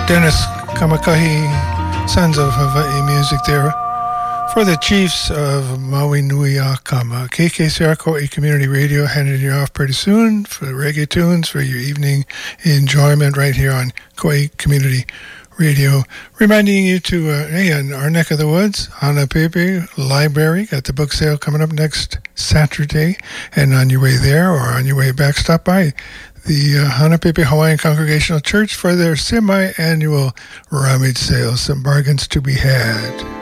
Dennis Kamakahi, Sons of Hawaii music there for the Chiefs of Maui Nui Akama. KKCR Kauai Community Radio handing you off pretty soon for the reggae tunes for your evening enjoyment right here on Kauai Community Radio. Reminding you to, hey, in our neck of the woods, Hanapepe Library, got the book sale coming up next Saturday. And on your way there or on your way back, stop by the Hanapepe Hawaiian Congregational Church for their semi-annual rummage sale. Some bargains to be had.